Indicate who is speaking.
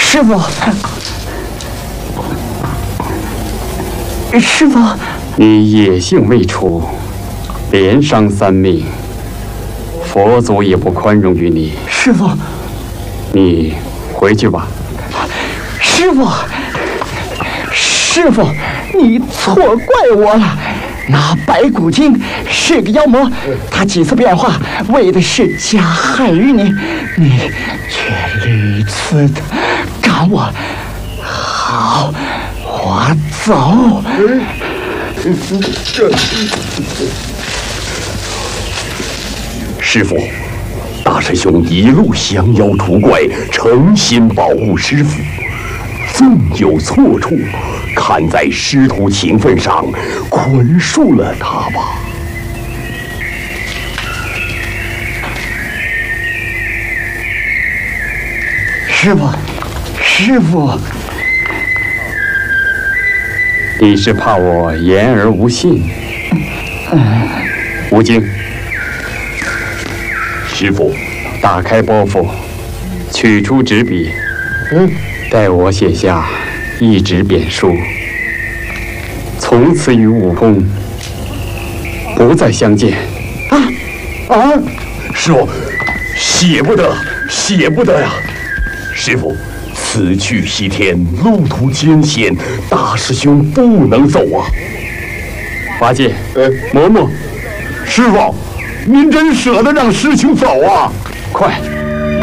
Speaker 1: 师傅，师傅，
Speaker 2: 你野性未除，连伤3命，佛祖也不宽容于你。
Speaker 1: 师傅，
Speaker 2: 你回去吧。
Speaker 1: 师傅，师傅，你错怪我了。那白骨精是个妖魔，他几次变化，为的是加害于你，你却屡次的赶我。好，我走。
Speaker 3: 师傅，大师兄一路降妖除怪，诚心保护师傅，纵有错处，看在师徒情分上，宽恕了他吧。
Speaker 1: 师傅，师傅，
Speaker 2: 你是怕我言而无信？吴京，
Speaker 3: 师傅，
Speaker 2: 打开包袱，取出纸笔，待我写下一纸贬书，从此与武功不再相见。
Speaker 3: 师傅，写不得，写不得呀！师傅，此去西天，路途艰险，大师兄不能走啊！
Speaker 2: 八戒，嬷嬷，
Speaker 3: 师傅，您真舍得让师兄走啊？
Speaker 2: 快！